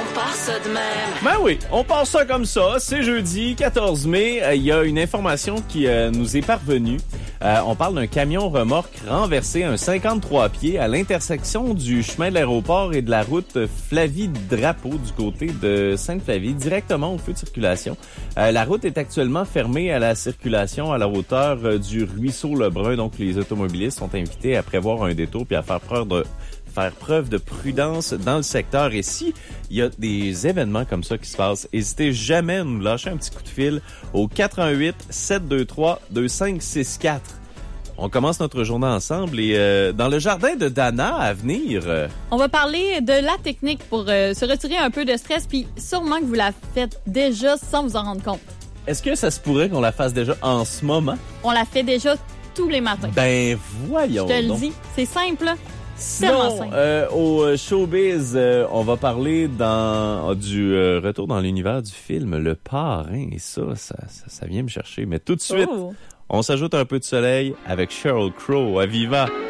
part ça de même. Ben oui, on part ça comme ça. C'est jeudi 14 mai. Il y a une information qui nous est parvenue. On parle d'un camion remorque renversé un 53 pieds à l'intersection du chemin de l'aéroport et de la route Flavie-Drapeau du côté de Sainte-Flavie, directement au feu de circulation. La route est actuellement fermée à la circulation à la hauteur du ruisseau Lebrun. Donc, les automobilistes sont invités à prévoir un détour puis à faire preuve de prudence dans le secteur. Et si il y a des événements comme ça qui se passent, n'hésitez jamais à nous lâcher un petit coup de fil au 88 723 2564. On commence notre journée ensemble et dans le jardin de Dana à venir... On va parler de la technique pour se retirer un peu de stress, puis sûrement que vous la faites déjà sans vous en rendre compte. Est-ce que ça se pourrait qu'on la fasse déjà en ce moment? On la fait déjà tous les matins. Ben voyons. Je te le donc. dis, c'est simple, là. Sinon, au showbiz, on va parler du retour dans l'univers du film Le Parrain. Et ça vient me chercher. Mais tout de suite, on s'ajoute un peu de soleil avec Sheryl Crow à Viva.